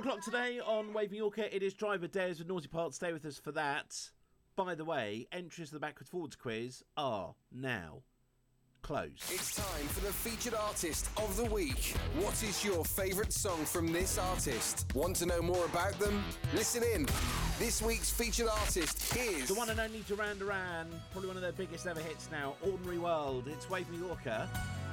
o'clock today on Waving Yorker. It is Driver Dares with Naughty Part. Stay with us for that. By the way, entries to the Backwards Forwards quiz are now closed. It's time for the featured artist of the week. What is your favourite song from this artist? Want to know more about them? Listen in. This week's featured artist is the one and only Duran Duran, probably one of their biggest ever hits now, Ordinary World. It's Waving Yorker.